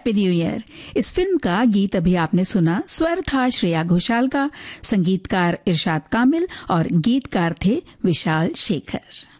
Happy new year. इस film का गीत अभी आपने सुना, स्वर था श्रेया घोषाल का, संगीतकार इरशाद कामिल और गीतकार थे विशाल शेखर।